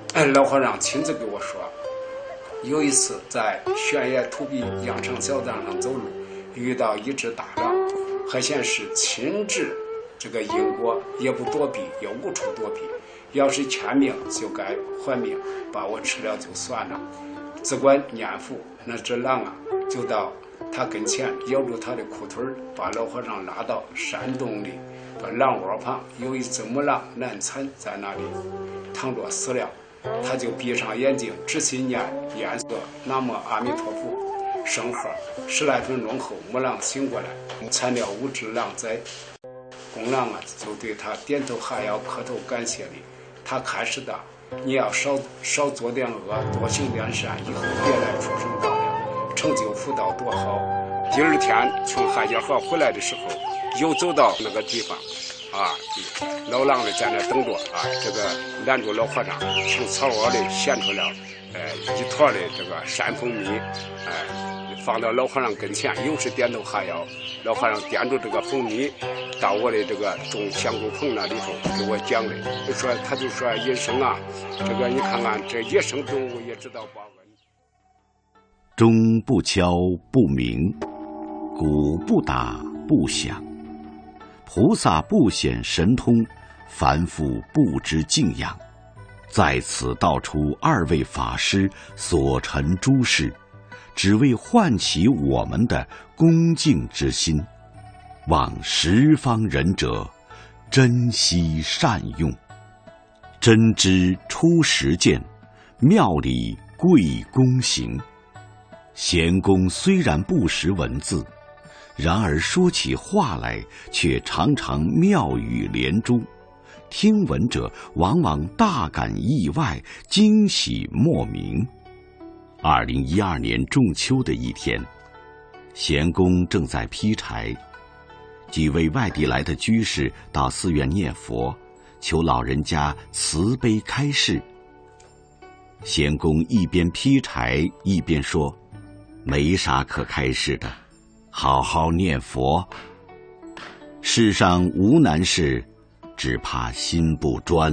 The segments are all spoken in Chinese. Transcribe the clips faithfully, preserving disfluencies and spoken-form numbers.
哎，老和尚亲自给我说，有一次在悬崖土壁养成小道上走路，遇到一只大狼，还显是亲至这个因果，也不躲避，也无处躲避。要是欠命就该还命，把我吃了就算了。只管念佛，那只狼啊，就到他跟前咬住他的裤腿，把老和尚拉到山洞里。把狼窝旁有一只母狼难产，在那里躺着死了。他就闭上眼睛，仔细念念诵南无阿弥陀佛圣号。十来分钟后，母狼醒过来，产了五只狼崽。公狼啊，就对他点头哈腰，磕头感谢礼。他开始的，你要少少做点恶，多行点善，以后别来畜生道了，成就福道多好。第二天从汉家河回来的时候，又走到那个地方，啊，老狼的在那等着啊，这个拦住老和尚，从草窝里衔出了，呃，一坨的这个山蜂蜜，哎、呃，放到老和尚跟前，又是点头哈腰。老和尚掂住这个蜂蜜，到我的这个种香菇棚那里头给我讲的，就说他就说一生啊，这个你看看这野生动物也知道报恩。 钟不敲不鸣，鼓不打不响，菩萨不显神通，凡夫不知敬仰。在此道出二位法师所陈诸事，只为唤起我们的恭敬之心，望十方仁者珍惜善用。真知出实践，妙理贵公行。贤公虽然不识文字，然而说起话来却常常妙语连珠，听闻者往往大感意外，惊喜莫名。二零一二年仲秋的一天，贤公正在劈柴，几位外地来的居士到寺院念佛，求老人家慈悲开示。贤公一边劈柴一边说，没啥可开示的，好好念佛。世上无难事，只怕心不专。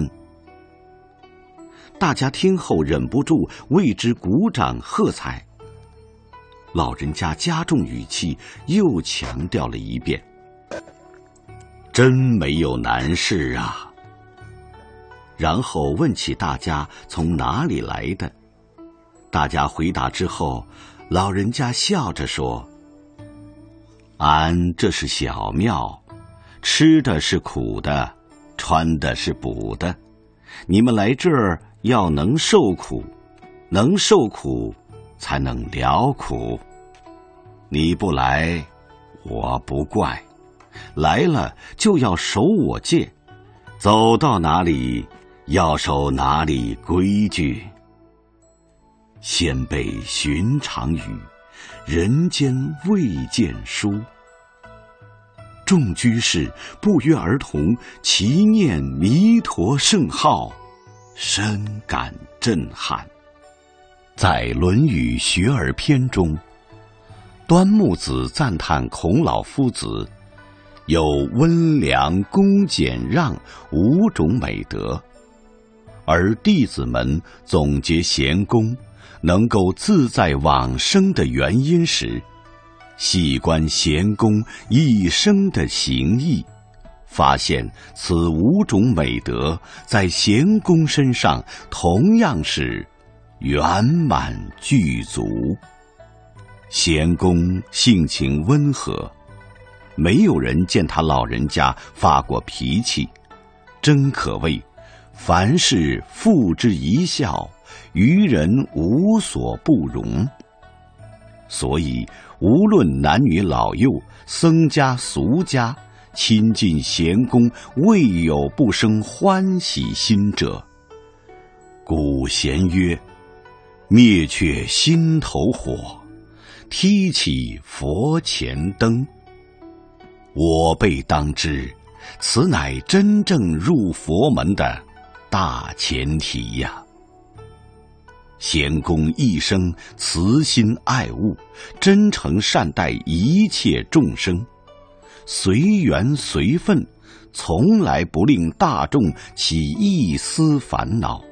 大家听后忍不住为之鼓掌喝彩。老人家加重语气，又强调了一遍，真没有难事啊。然后问起大家从哪里来的，大家回答之后，老人家笑着说，俺这是小庙，吃的是苦的，穿的是补的，你们来这儿要能受苦，能受苦才能了苦。你不来，我不怪，来了就要守我戒，走到哪里要守哪里规矩。先辈寻常语，人间未见书。众居士不约而同齐念弥陀圣号，深感震撼。在《论语学而篇》中，端木子赞叹孔老夫子有温良恭俭让五种美德，而弟子们总结贤公能够自在往生的原因时，细观贤公一生的行义，发现此五种美德在贤公身上同样是圆满具足。贤公性情温和，没有人见他老人家发过脾气，真可谓凡事付之一笑，于人无所不容。所以无论男女老幼，僧家俗家，亲近贤公未有不生欢喜心者。古贤曰，灭却心头火，提起佛前灯。我辈当知，此乃真正入佛门的大前提呀。贤公一生慈心爱物，真诚善待一切众生，随缘随分，从来不令大众起一丝烦恼。